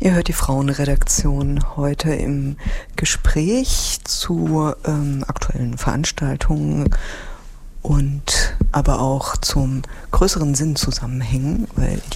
Ihr hört die Frauenredaktion heute im Gespräch zu aktuellen Veranstaltungen und aber auch zum größeren Sinnzusammenhängen, weil